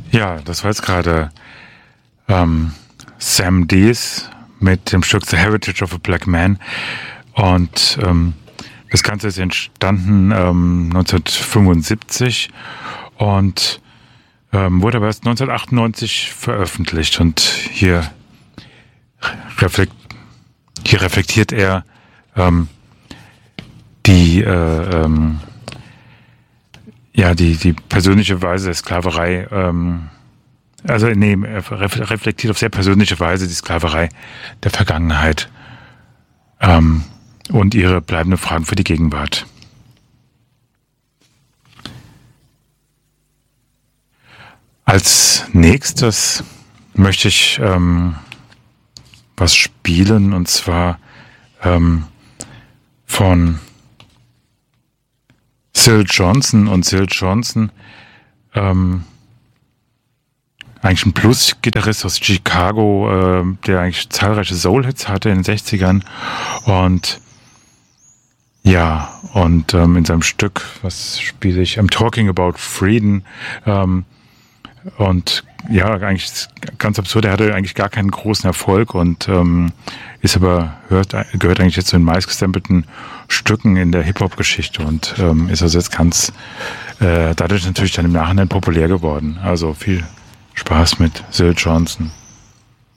Ja, das war jetzt gerade Sam Dees mit dem Stück The Heritage of a Black Man. Und das Ganze ist entstanden 1975 und wurde aber erst 1998 veröffentlicht. Und hier reflektiert er die persönliche Weise der Sklaverei, er reflektiert auf sehr persönliche Weise die Sklaverei der Vergangenheit und ihre bleibenden Fragen für die Gegenwart. Als nächstes möchte ich was spielen, und zwar von Syl Johnson. Und Syl Johnson, eigentlich ein Blues-Gitarrist aus Chicago, der eigentlich zahlreiche Soul-Hits hatte in den 60ern. Und ja, und in seinem Stück, was spiele ich? I'm Talking About Freedom. Und ja, eigentlich ganz absurd, er hatte eigentlich gar keinen großen Erfolg und gehört eigentlich jetzt zu den meistgestempelten Stücken in der Hip-Hop-Geschichte und ist also jetzt ganz dadurch natürlich dann im Nachhinein populär geworden. Also viel Spaß mit Syl Johnson.